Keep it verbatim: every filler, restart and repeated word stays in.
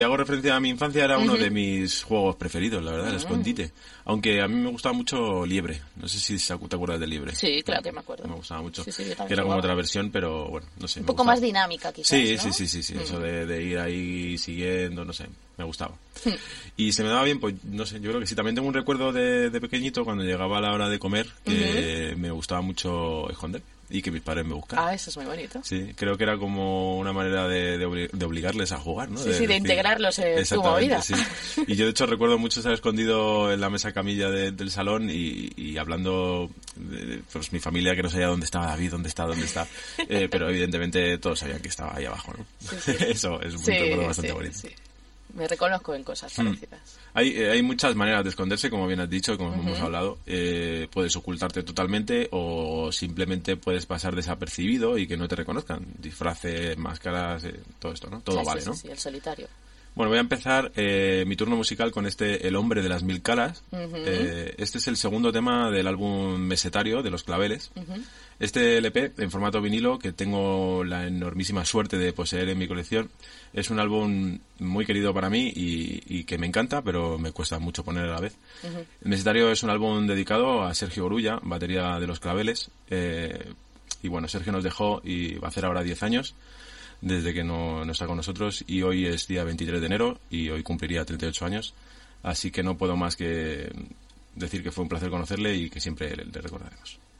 Hago referencia a mi infancia, era uno uh-huh. de mis juegos preferidos, la verdad, el uh-huh. escondite. Aunque a mí me gustaba mucho Liebre. No sé si te acuerdas de Liebre. Sí, claro que me acuerdo. Me gustaba mucho. Sí, sí, yo que era como otra versión, pero bueno, no sé. Un poco gustaba. más dinámica, quizás, Sí, ¿no? sí, sí, sí, sí. Uh-huh. Eso de, de ir ahí siguiendo, no sé, me gustaba. Uh-huh. Y se me daba bien, pues no sé, yo creo que sí. También tengo un recuerdo de, de pequeñito, cuando llegaba la hora de comer, que uh-huh. me gustaba mucho esconder. Y que mis padres me buscaran. Ah, eso es muy bonito. Sí, creo que era como una manera de, de, obli- de obligarles a jugar, ¿no? Sí, de, sí, de decir, integrarlos en tu movida. Sí. Y yo, de hecho, recuerdo mucho estar escondido en la mesa camilla de, del salón y, y hablando, de, pues mi familia que no sabía dónde estaba David, dónde está, dónde está. Eh, pero evidentemente todos sabían que estaba ahí abajo, ¿no? Sí, sí. Eso es un sí, recuerdo bastante sí, bonito. Sí. Me reconozco en cosas parecidas. Mm. Hay, eh, hay muchas maneras de esconderse, como bien has dicho, como uh-huh. hemos hablado. Eh, puedes ocultarte totalmente o simplemente puedes pasar desapercibido y que no te reconozcan. Disfraces, máscaras, eh, todo esto, ¿no? Todo sí, vale, sí, ¿no? Sí, sí, el solitario. Bueno, voy a empezar eh, mi turno musical con este El hombre de las mil caras. Uh-huh. Eh, este es el segundo tema del álbum Mesetario de Los Claveles. Uh-huh. Este L P, en formato vinilo, que tengo la enormísima suerte de poseer en mi colección, es un álbum muy querido para mí y, y que me encanta, pero me cuesta mucho poner a la vez. Uh-huh. El Mesetario es un álbum dedicado a Sergio Orulla, batería de Los Claveles. Eh, y bueno, Sergio nos dejó y va a hacer ahora diez años desde que no, no está con nosotros, y hoy es día veintitrés de enero y hoy cumpliría treinta y ocho años, así que no puedo más que decir que fue un placer conocerle y que siempre le, le recordaremos.